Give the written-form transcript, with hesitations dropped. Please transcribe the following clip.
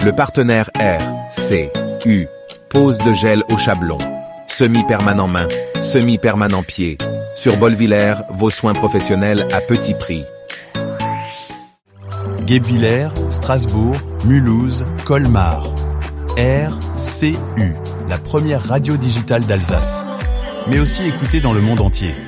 Le partenaire RCU. Pose de gel au chablon. Semi-permanent main, semi-permanent pied. Sur Bolvillers, vos soins professionnels à petit prix. Guebwiller, Strasbourg, Mulhouse, Colmar. RCU, la première radio digitale d'Alsace. Mais aussi écoutée dans le monde entier.